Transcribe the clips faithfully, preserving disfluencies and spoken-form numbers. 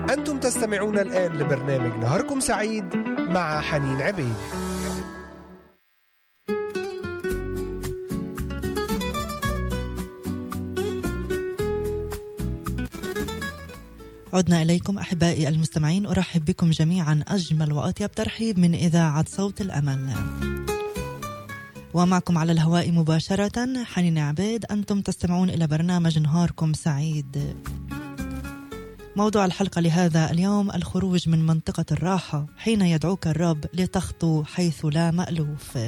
أنتم تستمعون الآن لبرنامج نهاركم سعيد مع حنين عبيد. عدنا إليكم أحبائي المستمعين، أرحب بكم جميعا أجمل وأطيب ترحيب من إذاعة صوت الأمل، ومعكم على الهواء مباشرة حنين عبيد. أنتم تستمعون إلى برنامج نهاركم سعيد. موضوع الحلقة لهذا اليوم: الخروج من منطقة الراحة حين يدعوك الرب لتخطو حيث لا مألوف.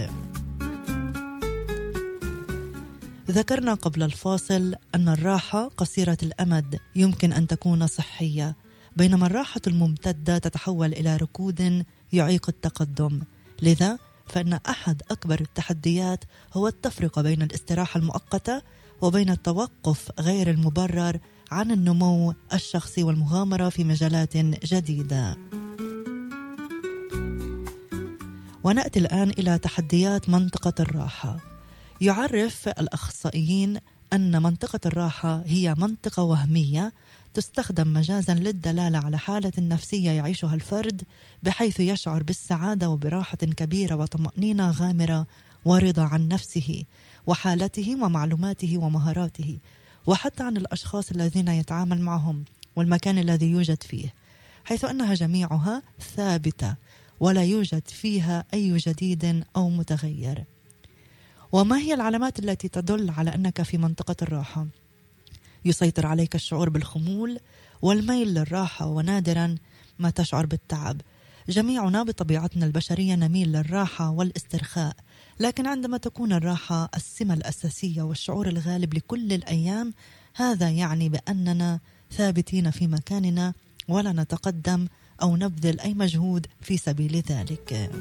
ذكرنا قبل الفاصل أن الراحة قصيرة الأمد يمكن أن تكون صحية، بينما الراحة الممتدة تتحول إلى ركود يعيق التقدم. لذا فإن أحد أكبر التحديات هو التفرقة بين الاستراحة المؤقتة وبين التوقف غير المبرر عن النمو الشخصي والمغامرة في مجالات جديدة. ونأتي الآن إلى تحديات منطقة الراحة. يعرف الأخصائيين أن منطقة الراحة هي منطقة وهمية تستخدم مجازا للدلالة على حالة نفسية يعيشها الفرد، بحيث يشعر بالسعادة وبراحة كبيرة وطمأنينة غامرة ورضا عن نفسه وحالته ومعلوماته ومهاراته، وحتى عن الأشخاص الذين يتعامل معهم والمكان الذي يوجد فيه، حيث أنها جميعها ثابتة ولا يوجد فيها أي جديد أو متغير. وما هي العلامات التي تدل على أنك في منطقة الراحة؟ يسيطر عليك الشعور بالخمول والميل للراحة، ونادرا ما تشعر بالتعب. جميعنا بطبيعتنا البشرية نميل للراحة والاسترخاء، لكن عندما تكون الراحة السمة الأساسية والشعور الغالب لكل الأيام، هذا يعني بأننا ثابتين في مكاننا ولا نتقدم أو نبذل أي مجهود في سبيل ذلك.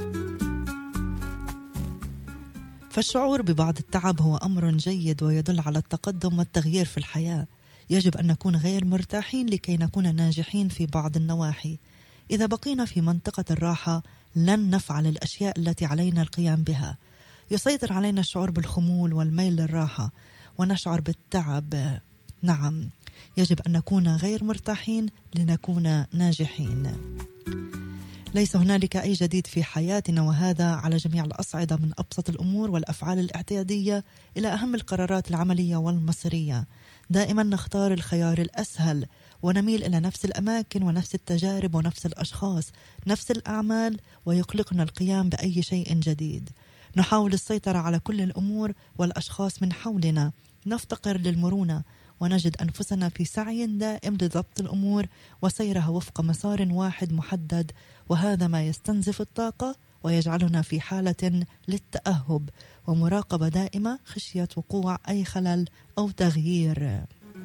فالشعور ببعض التعب هو أمر جيد ويدل على التقدم والتغيير في الحياة. يجب أن نكون غير مرتاحين لكي نكون ناجحين في بعض النواحي. إذا بقينا في منطقة الراحة لن نفعل الأشياء التي علينا القيام بها. يسيطر علينا الشعور بالخمول والميل للراحة ونشعر بالتعب. نعم، يجب أن نكون غير مرتاحين لنكون ناجحين. ليس هنالك أي جديد في حياتنا، وهذا على جميع الأصعدة، من أبسط الأمور والأفعال الاعتيادية إلى أهم القرارات العملية والمصيرية. دائما نختار الخيار الأسهل ونميل إلى نفس الأماكن ونفس التجارب ونفس الأشخاص، نفس الأعمال، ويقلقنا القيام بأي شيء جديد. نحاول السيطرة على كل الأمور والأشخاص من حولنا، نفتقر للمرونة ونجد أنفسنا في سعي دائم لضبط الأمور وسيرها وفق مسار واحد محدد، وهذا ما يستنزف الطاقة ويجعلنا في حالة للتأهب ومراقبة دائمة خشية وقوع أي خلل أو تغيير.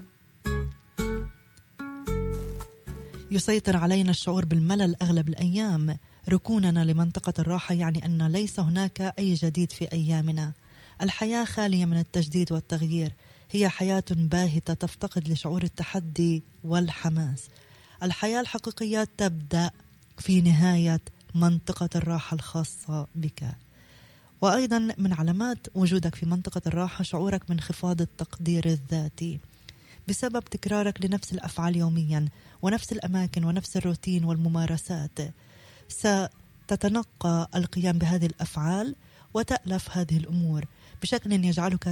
يسيطر علينا الشعور بالملل أغلب الأيام. ركوننا لمنطقة الراحة يعني أن ليس هناك أي جديد في أيامنا. الحياة خالية من التجديد والتغيير، هي حياة باهتة تفتقد لشعور التحدي والحماس. الحياة الحقيقية تبدأ في نهاية منطقة الراحة الخاصة بك. وأيضا من علامات وجودك في منطقة الراحة شعورك من انخفاض التقدير الذاتي بسبب تكرارك لنفس الأفعال يوميا ونفس الأماكن ونفس الروتين والممارسات. ستتنقى القيام بهذه الأفعال وتألف هذه الأمور بشكل يجعلك